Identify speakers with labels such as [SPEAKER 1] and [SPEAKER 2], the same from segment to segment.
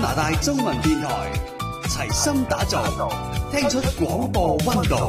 [SPEAKER 1] 拿大中文電台，齊心打造，聽出廣播溫度。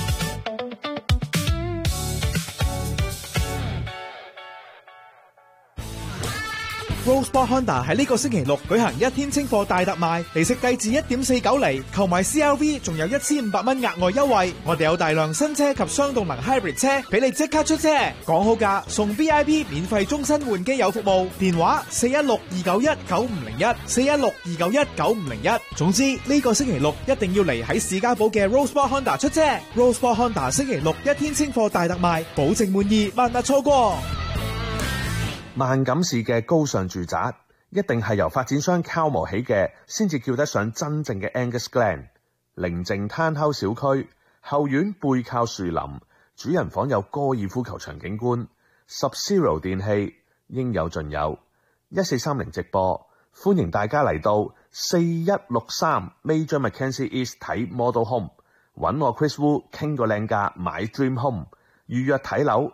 [SPEAKER 2] Rosebud Honda 喺呢個星期六舉行一天清貨大特賣，利息低至 1.49 厘，購買 CRV 仲有1500蚊額外優惠。我哋有大量新車及雙動能 hybrid 車俾你即刻出車，講好價送 VIP 免費終身換機油服務，電話416-291-9501 416-291-9501。總之呢個星期六一定要嚟喺士嘉堡嘅 Rosebud Honda 出車。Rosebud Honda 星期六一天清貨大特賣，保證滿意，萬勿錯過。
[SPEAKER 3] 萬錦市嘅高尚住宅一定係由發展商敲磨起嘅，先至叫得上真正嘅 Angus Glen。寧靜攤口小區，後院背靠樹林，主人房有高爾夫球場景觀， Sub-Zero 電器應有盡有。1430直播，歡迎大家嚟到4163 Major Mackenzie East 睇 Model Home， 揾我 Chris Wu 傾個靚價買 Dream Home， 預約睇樓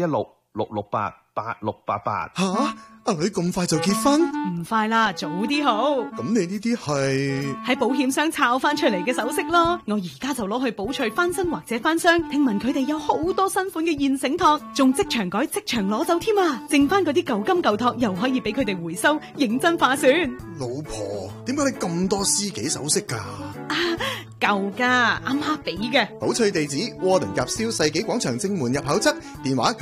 [SPEAKER 3] 416-668-8688。
[SPEAKER 4] 吓，阿女咁快就結婚？
[SPEAKER 5] 唔快啦，早啲好。
[SPEAKER 4] 咁你呢啲係
[SPEAKER 5] 喺保險箱抄翻出嚟嘅首飾咯，我而家就攞去寶翠翻新或者翻箱。聽聞佢哋有好多新款嘅現成托，仲即場改即場攞走添啊！剩翻嗰啲舊金舊托又可以俾佢哋回收，認真划算。
[SPEAKER 4] 老婆，點解你咁多私己首飾㗎？
[SPEAKER 5] 舊㗎，阿媽俾嘅。
[SPEAKER 4] 寶翠地址：窩頓夾燒世紀廣場正門入口側，電話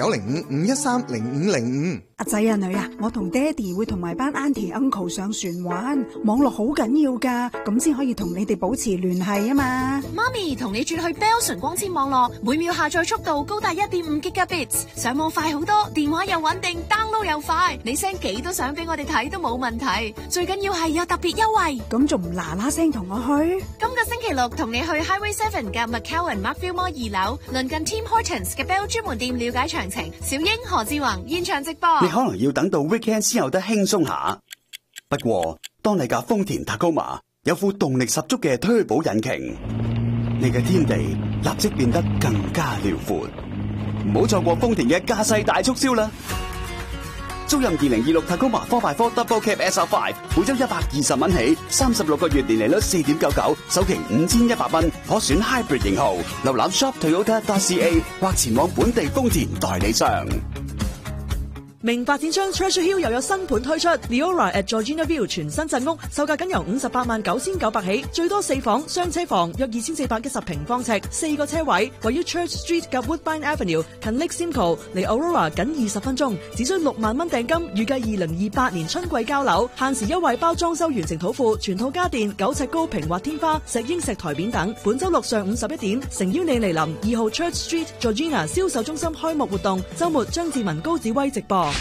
[SPEAKER 4] 905-513-0505。
[SPEAKER 6] 阿仔啊女啊，我同爹哋會同埋班 auntie uncle 上船玩，網絡好緊要噶，咁先可以同你哋保持聯繫啊嘛。
[SPEAKER 7] 媽咪同你轉去 Bell 純光纖網絡，每秒下載速度高達 1.5 Gigabits， 上網快好多，電話又穩定 ，download 又快，你 send 幾多相俾我哋睇都冇問題，最緊要係有特別優惠。
[SPEAKER 6] 咁仲唔嗱嗱聲同我去？
[SPEAKER 7] 今個星期六同你去 Highway 7嘅 McCowan Markville Mall 2樓，鄰近 Tim Hortons 嘅 Bell 專門店了解詳情。小英、何志宏現場直播。
[SPEAKER 8] 你可能要等到 weekend 先有得輕鬆下，不過當你架豐田 Tacoma 有副動力十足嘅turbo引擎，你嘅天地立即變得更加遼闊。唔好錯過豐田嘅駕駛大促銷啦！租賃2026 Tacoma 4x4 Double Cab SR5， 每周120蚊起，36個月年利率 4.99%， 首期5100蚊，可選 Hybrid 型號。瀏覽 shop Toyota.ca 或前往本地豐田代理商。
[SPEAKER 9] 名發展商 Treasure Hill 又有新盤推出 Leora at Georgina View 全新鎮屋，售價僅由589900起，最多4房雙車房，約2410平方尺，4個車位，位於 Church Street 及 Woodbine Avenue， 近 Lake Simcoe， 離 Aurora 僅20分鐘，只需6萬蚊訂金，預計2028年春季交樓，限時優惠包裝修完成土庫，全套家電9尺高平滑天花、石英石台面等。本周六上午11點，誠邀你嚟臨2號 Church Street Georgina 銷售中心開幕活動，周末張志文高子威直播。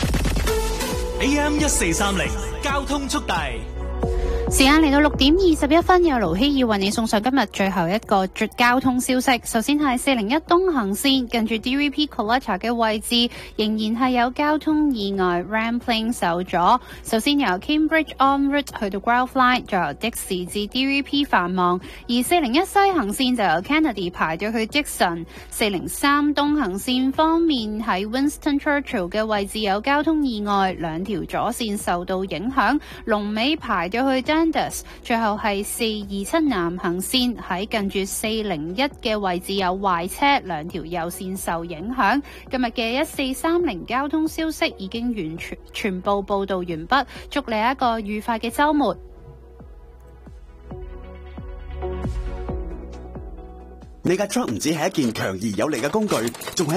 [SPEAKER 10] AM 1430交通速遞。
[SPEAKER 11] 時間嚟到6點21分，有盧希要為你送上今日最後一個交通消息。首先係401東行線近住 DVP Collector 嘅位置，仍然係有交通意外 ，Rampling 受阻。首先由 Cambridge on route 去到 Grove Line， 再由的士至 DVP 繁忙。而401西行線就由 Kennedy 排咗去 Dixon。403東行線方面喺 Winston Churchill 嘅位置有交通意外，兩條左線受到影響，龍尾排咗去最後係427南行線喺近住401嘅位置有壞車，兩條右線受影響。今日嘅1430交通消息已經全部報道完畢，祝你一個愉快嘅週末。
[SPEAKER 8] 你架 truck 唔止係一件強而有力嘅工具，仲係